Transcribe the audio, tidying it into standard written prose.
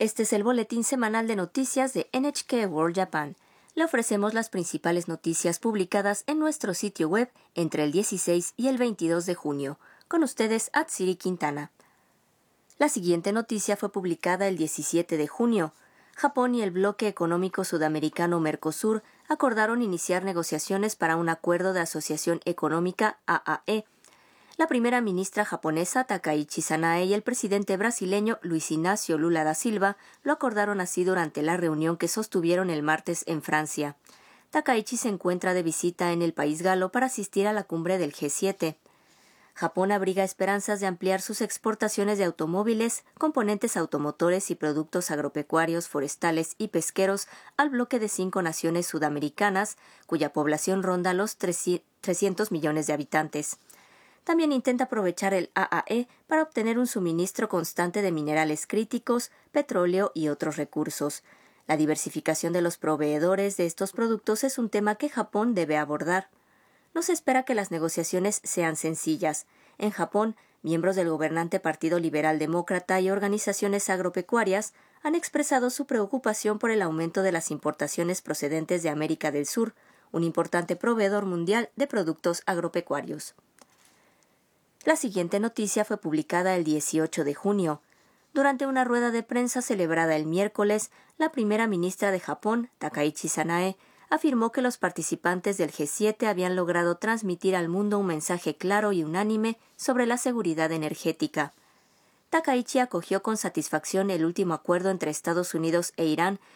Este es el boletín semanal de noticias de NHK World Japan. Le ofrecemos las principales noticias publicadas en nuestro sitio web entre el 16 y el 22 de junio. Con ustedes, Atsiri Quintana. La siguiente noticia fue publicada el 17 de junio. Japón y el bloque económico sudamericano Mercosur acordaron iniciar negociaciones para un acuerdo de asociación económica AAE. La primera ministra japonesa Takaichi Sanae y el presidente brasileño Luis Ignacio Lula da Silva lo acordaron así durante la reunión que sostuvieron el martes en Francia. Takaichi se encuentra de visita en el país galo para asistir a la cumbre del G7. Japón abriga esperanzas de ampliar sus exportaciones de automóviles, componentes automotores y productos agropecuarios, forestales y pesqueros al bloque de 5 naciones sudamericanas, cuya población ronda los 300 millones de habitantes. También intenta aprovechar el AAE para obtener un suministro constante de minerales críticos, petróleo y otros recursos. La diversificación de los proveedores de estos productos es un tema que Japón debe abordar. No se espera que las negociaciones sean sencillas. En Japón, miembros del gobernante Partido Liberal Demócrata y organizaciones agropecuarias han expresado su preocupación por el aumento de las importaciones procedentes de América del Sur, un importante proveedor mundial de productos agropecuarios. La siguiente noticia fue publicada el 18 de junio. Durante una rueda de prensa celebrada el miércoles, la primera ministra de Japón, Takaichi Sanae, afirmó que los participantes del G7 habían logrado transmitir al mundo un mensaje claro y unánime sobre la seguridad energética. Takaichi acogió con satisfacción el último acuerdo entre Estados Unidos e Irán